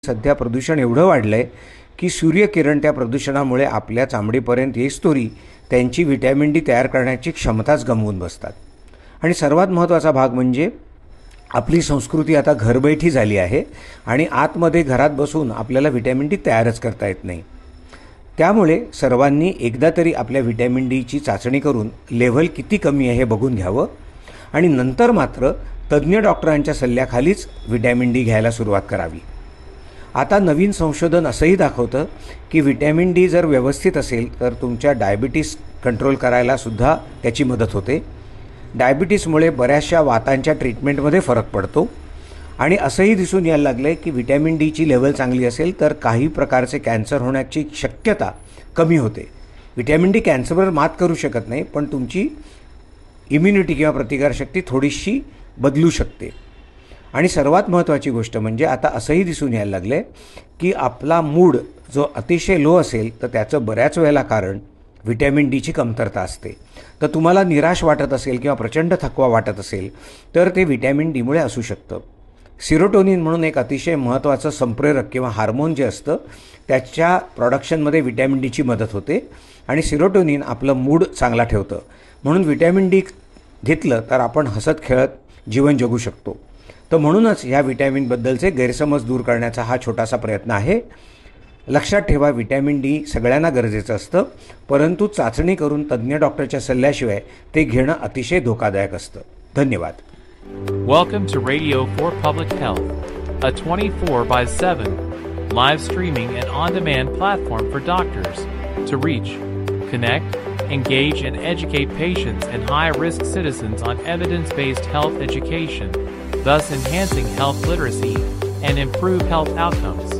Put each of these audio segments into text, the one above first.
सध्या प्रदूषण एवढं वाढलं आहे की सूर्यकिरण त्या प्रदूषणामुळे आपल्या चामडीपर्यंत येईस्तोरी त्यांची व्हिटॅमिन डी तयार करण्याची क्षमताच गमावून बसतात. आणि सर्वात महत्त्वाचा भाग म्हणजे आपली संस्कृती आता घरबैठी झाली आहे आणि आतमध्ये घरात बसून आपल्याला व्हिटॅमिन डी तयारच करता येत नाही. त्यामुळे सर्वांनी एकदा तरी आपल्या व्हिटॅमिन डीची चाचणी करून लेव्हल किती कमी आहे हे बघून घ्यावं आणि नंतर मात्र तज्ज्ञ डॉक्टरांच्या सल्ल्याखालीच व्हिटॅमिन डी घ्यायला सुरुवात करावी. आता नवीन संशोधन असंही दाखवतं की व्हिटॅमिन डी जर व्यवस्थित असेल तर तुमच्या डायबिटीस कंट्रोल करायलासुद्धा त्याची मदत होते. डायबिटीसमुळे बऱ्याचशा वातांच्या ट्रीटमेंटमध्ये फरक पडतो आणि असंही दिसून यायला लागलं आहे की व्हिटॅमिन डीची लेवल चांगली असेल तर काही प्रकारचे कॅन्सर होण्याची शक्यता कमी होते. व्हिटॅमिन डी कॅन्सरवर मात करू शकत नाही, पण तुमची इम्युनिटी किंवा प्रतिकारशक्ती थोडीशी बदलू शकते. आणि सर्वात महत्त्वाची गोष्ट म्हणजे आता असंही दिसून यायला लागलं आहे की आपला मूड जो अतिशय लो असेल तर त्याचं बऱ्याच वेळेला कारण व्हिटॅमिन डीची कमतरता असते. तर तुम्हाला निराश वाटत असेल किंवा प्रचंड थकवा वाटत असेल तर ते व्हिटॅमिन डीमुळे असू शकतं. सिरोटोनिन म्हणून एक अतिशय महत्त्वाचं संप्रेरक किंवा हार्मोन जे असतं त्याच्या प्रोडक्शनमध्ये व्हिटॅमिन डीची मदत होते आणि सिरोटोनिन आपलं मूड चांगला ठेवतं. म्हणून व्हिटॅमिन डी घेतलं तर आपण हसत खेळत जीवन जगू शकतो. तर म्हणूनच ह्या व्हिटॅमिनबद्दलचे गैरसमज दूर करण्याचा हा छोटासा प्रयत्न आहे. लक्षात ठेवा, व्हिटॅमिन डी सगळ्यांना गरजेचं असतं, परंतु चाचणी करून तज्ज्ञ डॉक्टरच्या सल्ल्याशिवाय ते घेणं अतिशय धोकादायक असतं. धन्यवाद. Welcome to Radio for Public Health, a 24/7 live streaming and on-demand platform for doctors to reach, connect, engage and educate patients and high-risk citizens on evidence-based health education, thus enhancing health literacy and improve health outcomes.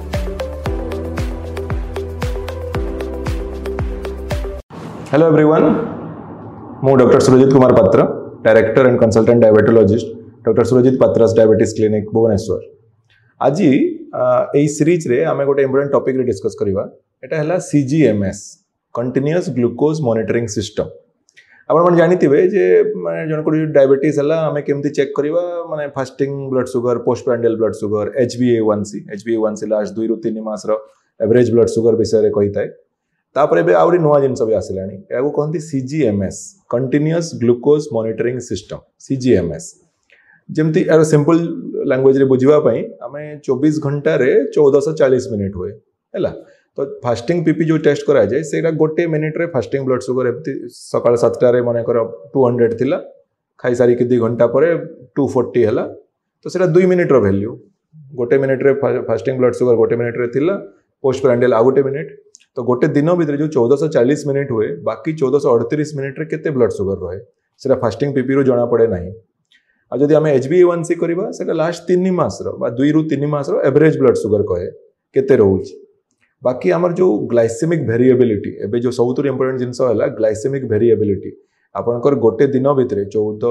Hello everyone, ମୁଁ doctor Surjit Kumar पात्र, director and consultant diabetologist doctor Surjit पात्रास diabetes clinic Bhubaneswar. आज यही series रे आमे गोटे important topic रे discuss करबा. एटा हला CGMS, continuous glucose monitoring system. आपण मन जानिथिबे जे माने जण को डायबिटीज हला आमे केमती चेक करबा, माने fasting blood sugar, postprandial blood sugar, HbA1c last 2 ରୁ 3 मास रो एवरेज ब्लड शुगर विषय रे कहिताय. तापरे बे आउरी नुआ जिनस भी आसिलानी, याको कहंती CGMS, continuous glucose monitoring system. CGMS जेमती यार सिंपल लैंग्वेज रे बुझिबा पई आमे 24 घंटा रे 1440 मिनिट हुए हैला. तो फास्टिंग पीपी जो टेस्ट करा जाए सेटा गोटे मिनिट रे फास्टिंग ब्लड शुगर एमती सकाळ 7टा रे माने कर 200 थिला, खाई सारी के 2 घंटा परे 240 हैला. तो सेटा 2 मिनिट रो वैल्यू. गोटे मिनिट रे फास्टिंग ब्लड शुगर गोटे मिनिट रे थिला, पोस्टप्रांडियल आ गोटे मिनिट. तो गोटे दिन भितर जो 1440 मिनिट हुए, बाकी 1438 मिनिट रे केते ब्लड शुगर रहे सेटा फास्टिंग पीपी रो जणा पड़े नाही. आ जदि आमे HbA1c करबा सेटा लास्ट 3 मास रो बा 2 ରୁ 3 मास रो एवरेज ब्लड शुगर कहे केते रहउची. बाकी आमर जो ग्लाइसेमिक वेरिएबिलिटी, एबे जो सबुत इंपोर्टेंट जिनस हला ग्लाइसेमिक वेरिएबिलिटी. आपनकर गोटे दिन भितर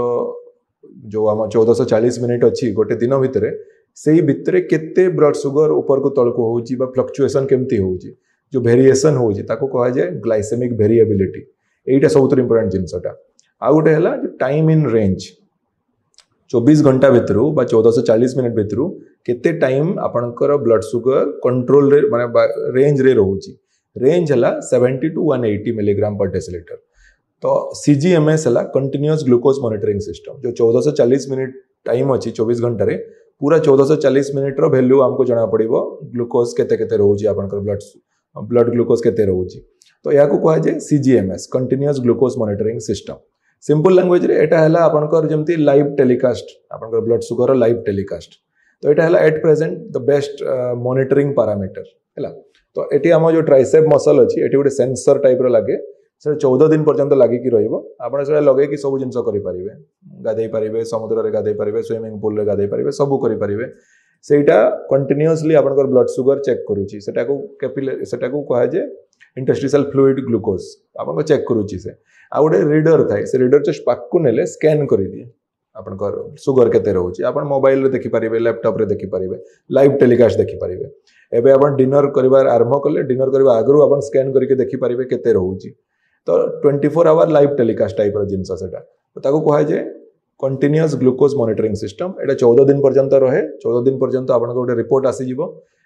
14 जो आम 1440 मिनिट अछि गोटे दिन भितर सेही भितर केते ब्लड शुगर ऊपर को तळ को होउची बा फ्लक्चुएशन केमती होउची, जो वेरिएशन होउची ताको कहा जाए ग्लाइसेमिक वेरिएबिलिटी. एटा सबुत इंपोर्टेंट जिनसटा. आ गोटे हला टाइम इन रेंज. 24 घंटा भितर बा 1440 मिनिट भितर केते टाइम आपनकर ब्लड शुगर कंट्रोल रे माने रेंज रे रहउची. रेंज हला 70 to 180 मिलीग्राम पर डेसिलीटर. तो CGMS हला कंटीन्यूअस ग्लूकोज मॉनिटरिंग सिस्टम. जो 1440 मिनिट टाइम अछि 24 घंटा रे, पूरा 1440 मिनिट रो वैल्यू हमको जणा पड़िबो ग्लूकोज केते केते रहउची, आपनकर ब्लड ग्लूकोज केते रहउची. तो याको कहा जाए CGMS, continuous glucose monitoring system. Simple language रे एटा हला आपनकर जेमती लाइव टेलीकास्ट, आपनकर ब्लड शुगर लाइव टेलीकास्ट. तो एटा हला at present the best monitoring parameter हला. तो एटी हम जो ट्राइसेप मसल अछि एटी गोटे सेंसर टाइप रो लागे, से 14 दिन पर्यंत लागि कि रहइबो. आपण से लगे कि सब जिंस करि परिबे, गाधै परिबे, समुद्र रे गाधै परिबे, स्विमिंग पूल रे गाधै परिबे, सब करि परिबे. सेटा कंटीन्यूअसली आपनकर ब्लड शुगर चेक करूची. सेटा को कहा जाए इंटरस्टिशियल फ्लूइड ग्लूकोज आपन चेक करूची. से आ गोटे रीडर थाए, से रीडर जस्ट पाकु नेले स्कैन करि दिए आपनकर शुगर केते रहउची. आपन मोबाइल रे देखि परिबे, लैपटॉप रे देखि परिबे, लाइव टेलीकास्ट देखि परिबे. एबे आपन डिनर करिवार आरंभ कले, डिनर करिवा आगरु आपन स्कैन करके देखि परिबे केते रहउची. तो 24 आवर लाइव टेलीकास्ट टाइप रो जिंस सेटा. ताको कहा जाए कंटिन्यूअस ग्लूकोज मॉनिटरिंग सिस्टम। एटा 14 दिन पर्यंत रहे। 14 दिन पर्यंत आपन गोटे रिपोर्ट आसी जिवो